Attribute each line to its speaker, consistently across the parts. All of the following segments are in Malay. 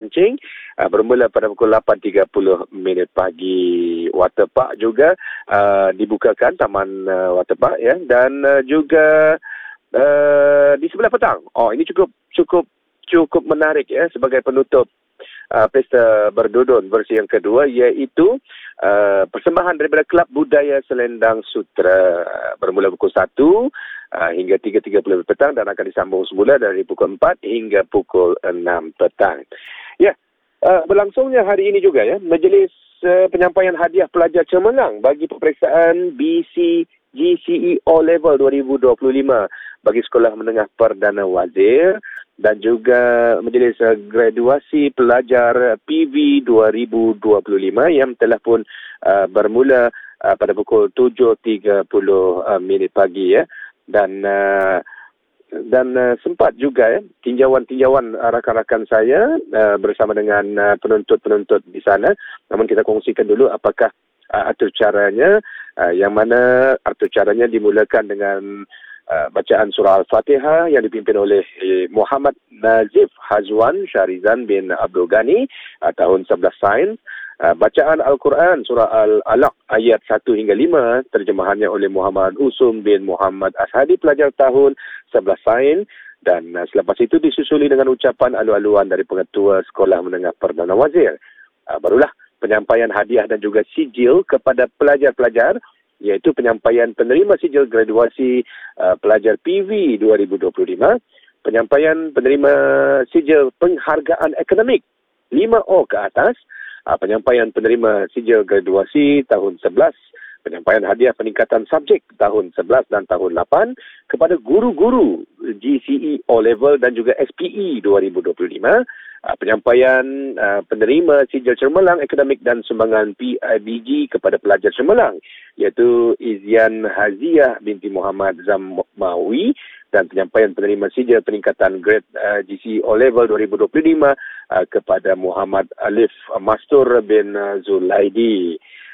Speaker 1: Kuching. Bermula pada pukul 8.30 minit pagi. Waterpark juga dibukakan, Taman Waterpark ya, dan juga di sebelah petang. Ini cukup menarik ya sebagai penutup Pesta Berdudun versi yang kedua, iaitu persembahan daripada Kelab Budaya Selendang Sutra. Bermula pukul 1 hingga 3.30 petang dan akan disambung semula dari pukul 4 hingga pukul 6 petang. Ya, berlangsungnya hari ini juga ya majlis penyampaian hadiah pelajar cemerlang bagi peperiksaan BCGCE O-Level 2025 bagi Sekolah Menengah Perdana Wazir, dan juga majlis graduasi pelajar PV 2025 yang telah pun bermula pada pukul 7.30 minit pagi ya. Dan sempat juga ya tinjauan rakan-rakan saya bersama dengan penuntut-penuntut di sana. Namun kita kongsikan dulu apakah atur caranya, yang mana atur caranya dimulakan dengan bacaan surah Al-Fatihah yang dipimpin oleh Muhammad Nazif Hazwan Syarizan bin Abdul Ghani, tahun 11 sains. Bacaan Al-Quran surah Al-Alaq ayat 1 hingga 5, terjemahannya oleh Muhammad Usum bin Muhammad Ashadi, pelajar tahun 11 sains. Dan selepas itu disusuli dengan ucapan alu-aluan dari Pengetua Sekolah Menengah Perdana Wazir. Barulah penyampaian hadiah dan juga sijil kepada pelajar-pelajar, iaitu penyampaian penerima sijil graduasi pelajar PV 2025, penyampaian penerima sijil penghargaan akademik 5O ke atas, penyampaian penerima sijil graduasi tahun 11, penyampaian hadiah peningkatan subjek tahun 11 dan tahun 8 kepada guru-guru GCE O-Level dan juga SPE 2025, penyampaian penerima sijil cemerlang akademik dan sumbangan PIBG kepada pelajar cemerlang, iaitu Izian Haziah binti Muhammad Zamawi, dan penyampaian penerima sijil peningkatan grade GCE O-Level 2025 kepada Muhammad Alif Mastur bin Zulaidi.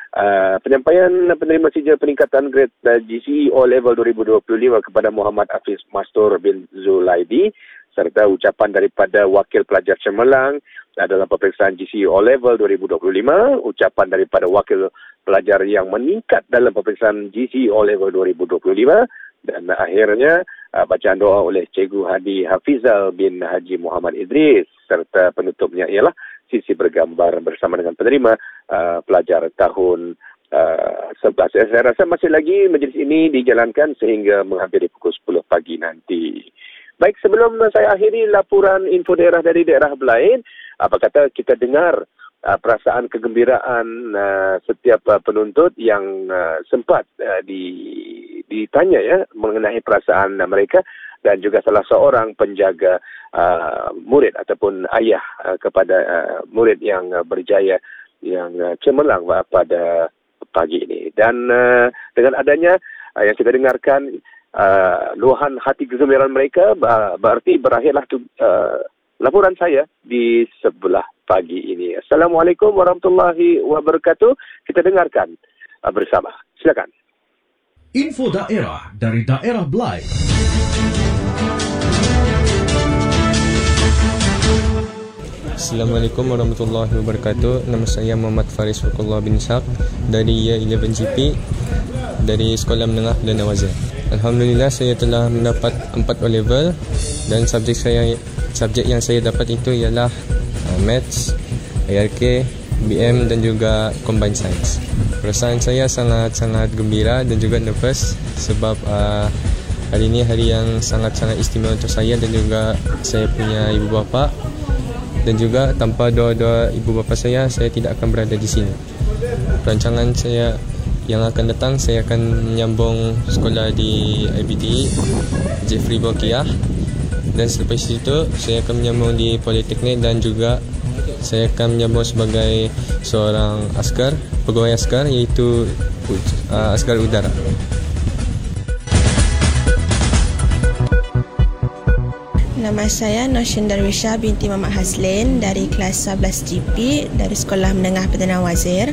Speaker 1: Penyampaian penerima sijil peningkatan grade GCE O-Level 2025 kepada Muhammad Hafiz Mastur bin Zulaidi, serta ucapan daripada wakil pelajar cemerlang dalam peperiksaan GCE O-Level 2025, ucapan daripada wakil pelajar yang meningkat dalam peperiksaan GCE O-Level 2025, dan akhirnya bacaan doa oleh Cikgu Hadi Hafizal bin Haji Muhammad Idris, serta penutupnya ialah sisi bergambar bersama dengan penerima pelajar tahun 11. Saya rasa masih lagi majlis ini dijalankan sehingga menghampiri pukul 10 pagi nanti. Baik, sebelum saya akhiri laporan info daerah dari daerah Belain, apa kata kita dengar perasaan kegembiraan setiap penuntut yang sempat ditanya ya mengenai perasaan mereka, dan juga salah seorang penjaga murid ataupun ayah kepada murid yang berjaya, yang cemerlang pada pagi ini. Dan dengan adanya yang kita dengarkan luahan hati kegembiraan mereka, berarti berakhirlah laporan saya di sebelah pagi ini. Assalamualaikum warahmatullahi wabarakatuh. Kita dengarkan bersama. Silakan.
Speaker 2: Info daerah dari daerah Belai.
Speaker 3: Assalamualaikum warahmatullahi wabarakatuh. Nama saya Muhammad Faris Fakullah bin Ishaq dari Year 11 GP dari Sekolah Menengah Perdana Wazir. Alhamdulillah, saya telah mendapat 4 O-Level dan subjek yang saya dapat itu ialah Maths, ARK, BM dan juga Combined Science. Perasaan saya sangat-sangat gembira dan juga nervous sebab hari ini hari yang sangat-sangat istimewa untuk saya dan juga saya punya ibu bapa, dan juga tanpa doa-doa ibu bapa saya tidak akan berada di sini. Rancangan saya yang akan datang, saya akan menyambung sekolah di IBTE Jeffrey Bokiah, dan selepas itu saya akan menyambung di Politeknik, dan juga saya akan menyambung sebagai seorang pegawai askar, iaitu askar udara.
Speaker 4: Nama saya Noshin Darwisha binti Muhammad Haslin dari kelas 11 GP dari Sekolah Menengah Perdana Wazir.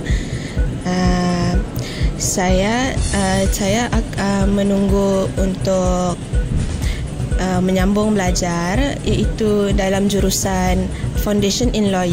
Speaker 4: Saya menunggu untuk menyambung belajar, iaitu dalam jurusan Foundation in Law